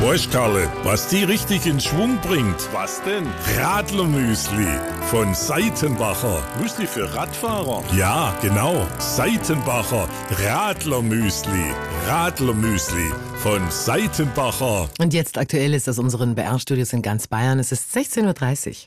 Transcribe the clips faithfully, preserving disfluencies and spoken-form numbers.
Weißt Karle, was die richtig in Schwung bringt? Was denn? Radlermüsli von Seitenbacher. Müsli für Radfahrer? Ja, genau. Seitenbacher Radlermüsli. Radlermüsli von Seitenbacher. Und jetzt aktuell ist aus unseren B R-Studios in ganz Bayern. Es ist sechzehn Uhr dreißig.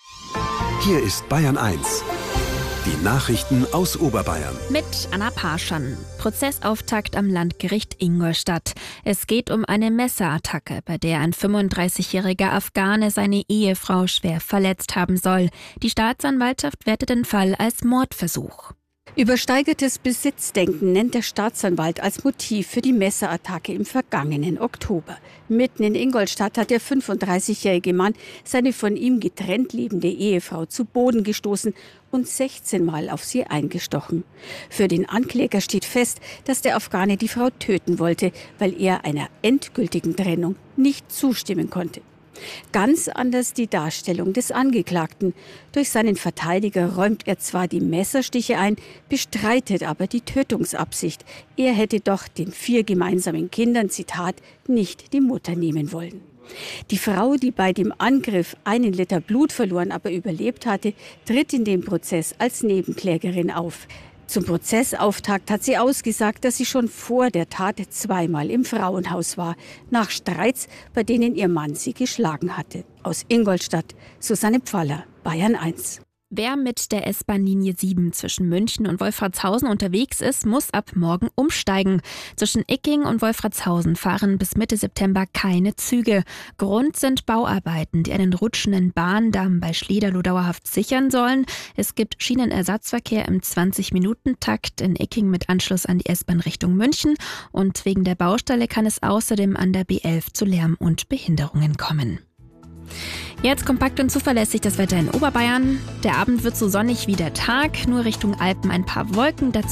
Hier ist Bayern eins. Die Nachrichten aus Oberbayern. Mit Anna Parschan. Prozessauftakt am Landgericht Ingolstadt. Es geht um eine Messerattacke, bei der ein fünfunddreißigjähriger Afghane seine Ehefrau schwer verletzt haben soll. Die Staatsanwaltschaft wertet den Fall als Mordversuch. Übersteigertes Besitzdenken nennt der Staatsanwalt als Motiv für die Messerattacke im vergangenen Oktober. Mitten in Ingolstadt hat der fünfunddreißigjährige Mann seine von ihm getrennt lebende Ehefrau zu Boden gestoßen und sechzehn Mal auf sie eingestochen. Für den Ankläger steht fest, dass der Afghane die Frau töten wollte, weil er einer endgültigen Trennung nicht zustimmen konnte. Ganz anders die Darstellung des Angeklagten. Durch seinen Verteidiger räumt er zwar die Messerstiche ein, bestreitet aber die Tötungsabsicht. Er hätte doch den vier gemeinsamen Kindern, Zitat, nicht die Mutter nehmen wollen. Die Frau, die bei dem Angriff einen Liter Blut verloren, aber überlebt hatte, tritt in dem Prozess als Nebenklägerin auf. Zum Prozessauftakt hat sie ausgesagt, dass sie schon vor der Tat zweimal im Frauenhaus war, nach Streits, bei denen ihr Mann sie geschlagen hatte. Aus Ingolstadt, Susanne Pfaller, Bayern eins. Wer mit der S-Bahn-Linie sieben zwischen München und Wolfratshausen unterwegs ist, muss ab morgen umsteigen. Zwischen Icking und Wolfratshausen fahren bis Mitte September keine Züge. Grund sind Bauarbeiten, die einen rutschenden Bahndamm bei Schlederloh dauerhaft sichern sollen. Es gibt Schienenersatzverkehr im zwanzig-Minuten-Takt in Icking mit Anschluss an die S-Bahn Richtung München. Und wegen der Baustelle kann es außerdem an der B elf zu Lärm und Behinderungen kommen. Jetzt kompakt und zuverlässig das Wetter in Oberbayern. Der Abend wird so sonnig wie der Tag, nur Richtung Alpen ein paar Wolken dazu.